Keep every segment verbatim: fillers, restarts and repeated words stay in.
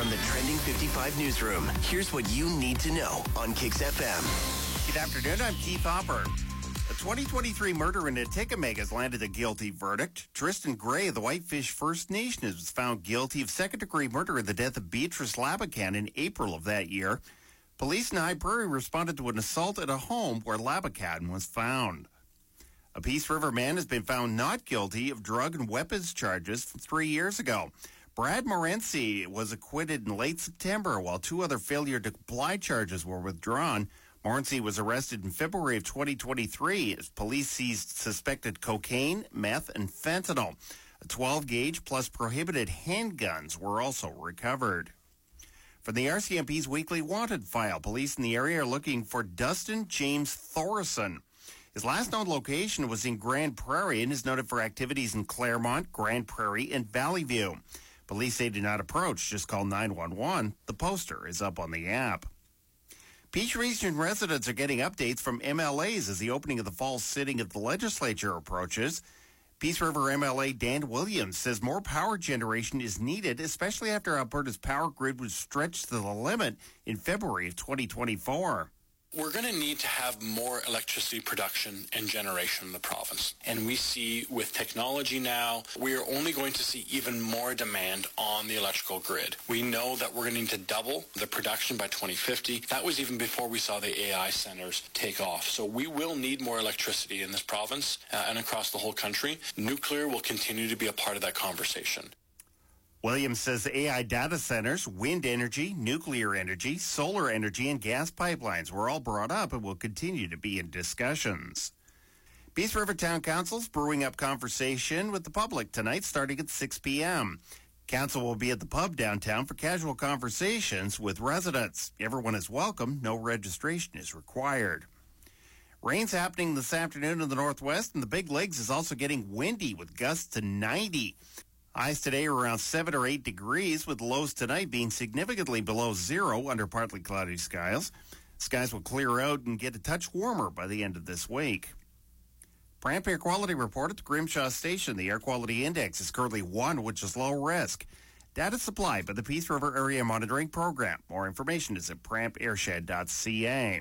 From the Trending fifty-five newsroom, here's what you need to know on Kix F M. Good afternoon, I'm Keith Hopper. A twenty twenty-three murder in Atikamekw has landed a guilty verdict. Tristan Gray of the Whitefish First Nation was found guilty of second-degree murder in the death of Beatrice Labakan in April of that year. Police in High Prairie responded to an assault at a home where Labakan was found. A Peace River man has been found not guilty of drug and weapons charges from three years ago. Brad Morency was acquitted in late September while two other failure to comply charges were withdrawn. Morency was arrested in February of twenty twenty-three as police seized suspected cocaine, meth, and fentanyl. A twelve gauge plus prohibited handguns were also recovered. From the R C M P's weekly wanted file, police in the area are looking for Dustin James Thorson. His last known location was in Grand Prairie and is noted for activities in Claremont, Grand Prairie, and Valley View. Police say do not approach, just call nine one one. The poster is up on the app. Peace Region residents are getting updates from M L As as the opening of the fall sitting of the legislature approaches. Peace River M L A Dan Williams says more power generation is needed, especially after Alberta's power grid was stretched to the limit in February of twenty twenty-four. We're going to need to have more electricity production and generation in the province. And we see with technology now, we are only going to see even more demand on the electrical grid. We know that we're going to need to double the production by twenty fifty. That was even before we saw the A I centers take off. So we will need more electricity in this province uh, and across the whole country. Nuclear will continue to be a part of that conversation. Williams says A I data centers, wind energy, nuclear energy, solar energy, and gas pipelines were all brought up and will continue to be in discussions. Peace River Town Council's brewing up conversation with the public tonight starting at six p.m. Council will be at the pub downtown for casual conversations with residents. Everyone is welcome. No registration is required. Rain's happening this afternoon in the northwest, and the Big Lakes is also getting windy with gusts to ninety. Highs today are around seven or eight degrees, with lows tonight being significantly below zero under partly cloudy skies. Skies will clear out and get a touch warmer by the end of this week. Pramp Air Quality Report at the Grimshaw Station. The air quality index is currently one, which is low risk. Data supplied by the Peace River Area Monitoring Program. More information is at pramp airshed dot c a.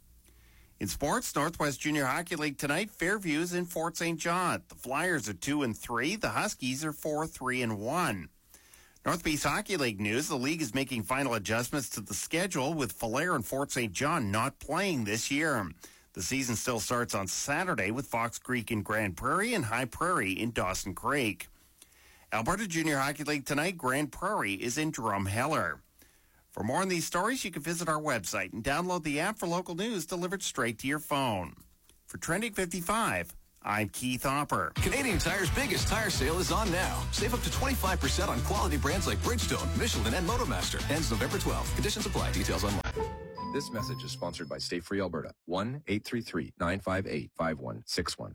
In sports, Northwest Junior Hockey League tonight, Fairview's in Fort Saint John. The Flyers are two and three. The Huskies are four, three and one. North Peace Hockey League news: the league is making final adjustments to the schedule, with Falher and Fort Saint John not playing this year. The season still starts on Saturday with Fox Creek in Grand Prairie and High Prairie in Dawson Creek. Alberta Junior Hockey League tonight, Grand Prairie is in Drumheller. For more on these stories, you can visit our website and download the app for local news delivered straight to your phone. For Trending fifty-five, I'm Keith Hopper. Canadian Tire's biggest tire sale is on now. Save up to twenty-five percent on quality brands like Bridgestone, Michelin, and Motomaster. Ends November twelfth. Conditions apply. Details online. This message is sponsored by Stay Free Alberta. one eight three three, nine five eight, five one six one.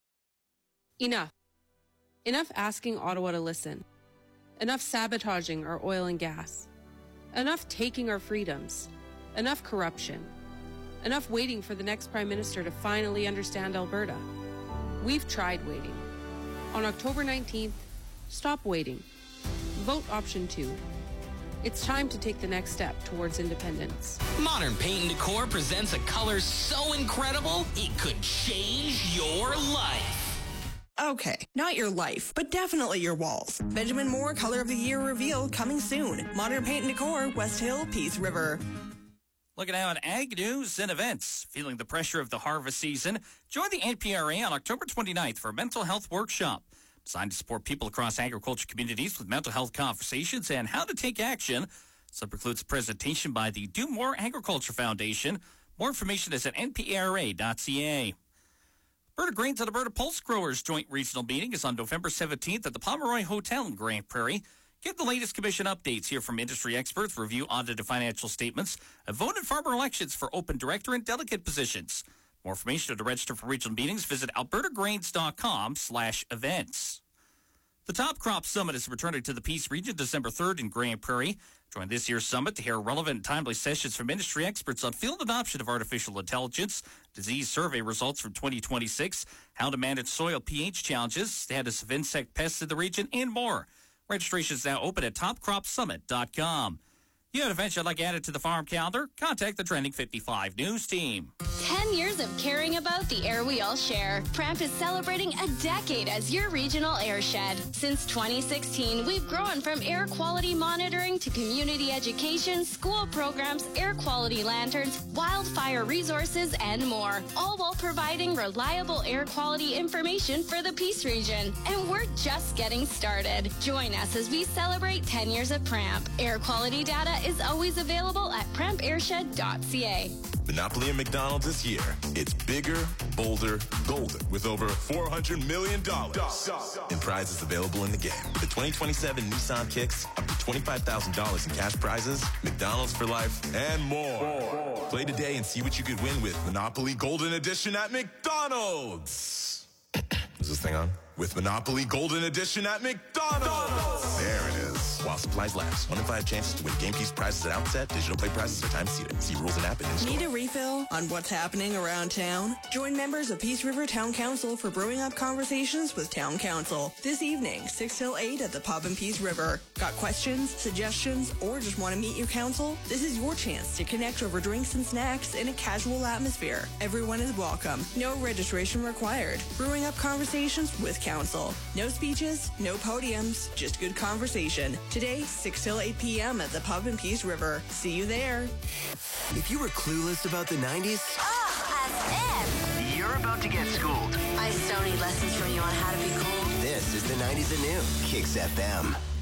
Enough. Enough asking Ottawa to listen. Enough sabotaging our oil and gas. Enough taking our freedoms. Enough corruption. Enough waiting for the next Prime Minister to finally understand Alberta. We've tried waiting. On October nineteenth, stop waiting. Vote option two. It's time to take the next step towards independence. Modern Paint and Decor presents a color so incredible, it could change your life. Okay, not your life, but definitely your walls. Benjamin Moore Color of the Year reveal coming soon. Modern Paint and Decor, West Hill, Peace River. Looking now at ag news and events. Feeling the pressure of the harvest season? Join the N P R A on October twenty-ninth for a mental health workshop designed to support people across agriculture communities with mental health conversations and how to take action. This includes a presentation by the Do More Agriculture Foundation. More information is at n p r a dot c a. Alberta Grains and Alberta Pulse Growers joint regional meeting is on November seventeenth at the Pomeroy Hotel in Grand Prairie. Get the latest commission updates, hear from industry experts, review audited financial statements, and vote in farmer elections for open director and delegate positions. More information to register for regional meetings, visit albertagrains.com slash events. The Top Crop Summit is returning to the Peace Region December third in Grand Prairie. Join this year's summit to hear relevant and timely sessions from industry experts on field adoption of artificial intelligence, disease survey results from twenty twenty-six, how to manage soil pH challenges, status of insect pests in the region, and more. Registration is now open at top crop summit dot com. You have events you'd like added to the farm calendar? Contact the Trending fifty-five News team. Ten years of caring about the air we all share. Pramp is celebrating a decade as your regional airshed. Since twenty sixteen, we've grown from air quality monitoring to community education, school programs, air quality lanterns, wildfire resources, and more, all while providing reliable air quality information for the Peace region. And we're just getting started. Join us as we celebrate ten years of Pramp. Air quality data is always available at pramp airshed dot c a. Monopoly and McDonald's this year. It's bigger, bolder, golden with over four hundred million dollars in prizes available in the game. The twenty twenty-seven Nissan Kicks, up to twenty-five thousand dollars in cash prizes, McDonald's for life, and more. more. Play today and see what you could win with Monopoly Golden Edition at McDonald's. Is this thing on? With Monopoly Golden Edition at McDonald's. There it is. While supplies last. One in five chances to win game piece prizes at outset. Digital play prizes are time seated. See rules and app in store. Need a refill on what's happening around town? Join members of Peace River Town Council for Brewing Up Conversations with Town Council. This evening, six till eight at the pub in Peace River. Got questions, suggestions, or just want to meet your council? This is your chance to connect over drinks and snacks in a casual atmosphere. Everyone is welcome. No registration required. Brewing Up Conversations with Council. No speeches, no podiums, just good conversation. Today, six till eight p.m. at the pub in Peace River. See you there. If you were clueless about the nineties, Oh, F M. you're about to get schooled. I still need lessons from you on how to be cool. This is the nineties anew. Kicks F M.